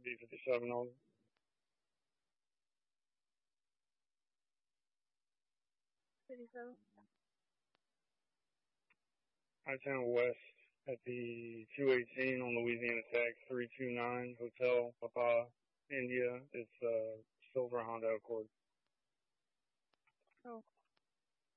D57 on. I-10 West at the 218 on Louisiana Tech, 329 Hotel Papa, India. It's Silver Honda Accord. Oh.